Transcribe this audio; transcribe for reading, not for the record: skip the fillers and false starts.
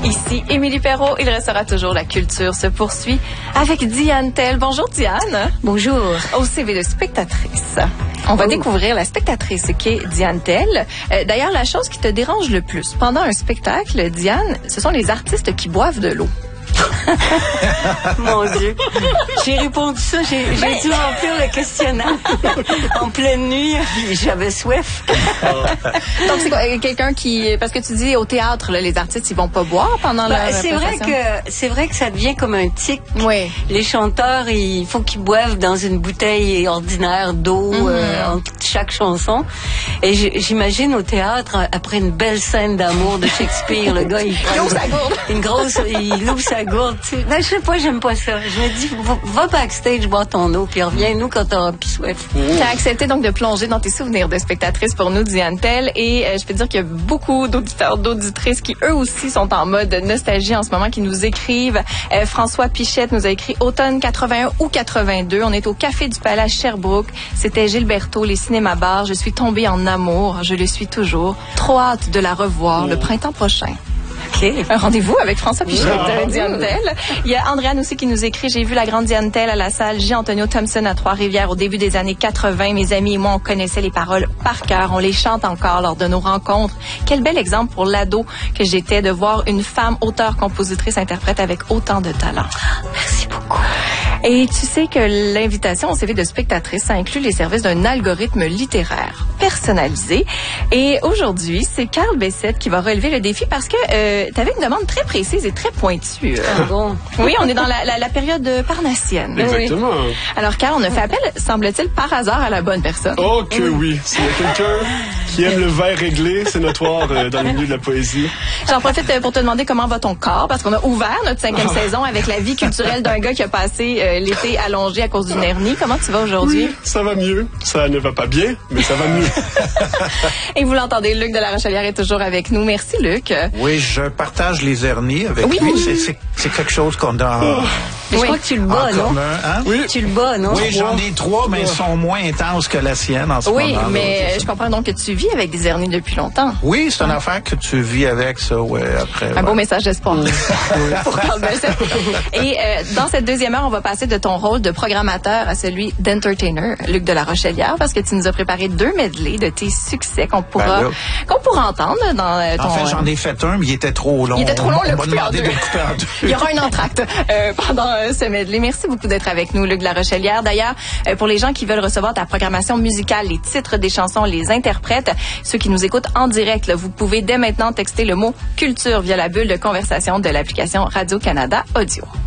Ici Émilie Perrault, il restera toujours la culture se poursuit avec Diane Tell. Bonjour Diane. Bonjour. Au CV de spectatrice. On va découvrir la spectatrice qui est Diane Tell. D'ailleurs, la chose qui te dérange le plus pendant un spectacle, Diane, ce sont les artistes qui boivent de l'eau. Mon Dieu. J'ai répondu ça, j'ai dû remplir le questionnaire en pleine nuit, j'avais soif. Donc, c'est quoi, quelqu'un qui... Parce que tu dis au théâtre, là, les artistes, ils vont pas boire pendant leur prestation. C'est vrai que ça devient comme un tic. Oui. Les chanteurs, il faut qu'ils boivent dans une bouteille ordinaire d'eau entre chaque chanson. Et j'imagine au théâtre, après une belle scène d'amour de Shakespeare, le gars, il ouvre sa gourde. Il ouvre sa gourde. Ben, je sais pas, j'aime pas ça. Je me dis, va backstage boire ton eau, puis reviens-nous quand t'auras plus soif. Tu as accepté donc de plonger dans tes souvenirs de spectatrice pour nous, Diane Tell. Et je peux dire qu'il y a beaucoup d'auditeurs, d'auditrices qui, eux aussi, sont en mode nostalgie en ce moment, qui nous écrivent. François Pichette nous a écrit automne 81 ou 82. On est au Café du Palais à Sherbrooke. C'était Gilberto, les cinémas-bars. Je suis tombée en amour. Je le suis toujours. Trop hâte de la revoir le printemps prochain. OK. Un rendez-vous avec François Pichette, Diane Tell. Il y a Andréane aussi qui nous écrit: j'ai vu la grande Diane Tell à la salle J. Thompson à Trois-Rivières au début des années 80. Mes amis et moi, on connaissait les paroles par cœur. On les chante encore lors de nos rencontres. Quel bel exemple pour l'ado que j'étais de voir une femme auteure, compositrice, interprète avec autant de talent. Merci beaucoup. Et tu sais que l'invitation au CV de spectatrice, ça inclut les services d'un algorithme littéraire personnalisé. Et aujourd'hui, c'est Carl Bessette qui va relever le défi parce que tu avais une demande très précise et très pointue. Bon. Oui, on est dans la période parnassienne. Exactement. Oui. Alors, Carl, on a fait appel, semble-t-il, par hasard à la bonne personne. Oh que oui. S'il y a quelqu'un qui aime le verre réglé, c'est notoire dans le milieu de la poésie. J'en profite pour te demander comment va ton corps, parce qu'on a ouvert notre 5e saison avec la vie culturelle d'un gars qui a passé l'été allongé à cause d'une hernie. Comment tu vas aujourd'hui? Oui, ça va mieux. Ça ne va pas bien, mais ça va mieux. Et vous l'entendez, Luc de la Rochelière est toujours avec nous. Merci, Luc. Oui, je partage les hernies avec lui. C'est quelque chose qu'on a... Mais je crois que tu le bats, non? Hein? Oui. Tu le bats, non? Oui, j'en ai 3, mais ils sont moins intenses que la sienne en ce moment. Oui, mais je comprends donc que tu vis avec des hernies depuis longtemps. Oui, c'est une affaire que tu vis avec ça, après. Un beau message d'espoir pour Carl Bessette. Et dans cette deuxième heure, on va passer de ton rôle de programmateur à celui d'entertainer, Luc de la Rochelière, parce que tu nous as préparé 2 medleys de tes succès qu'on pourra entendre dans ton... En fait, j'en ai fait un, mais il était trop long. Il était trop long, on m'a demandé de le couper en 2. Il y aura un entracte pendant ce medley. Merci beaucoup d'être avec nous, Luc de la Rochelière. D'ailleurs, pour les gens qui veulent recevoir ta programmation musicale, les titres des chansons, les interprètes, ceux qui nous écoutent en direct, là, vous pouvez dès maintenant texter le mot culture via la bulle de conversation de l'application Radio-Canada Audio.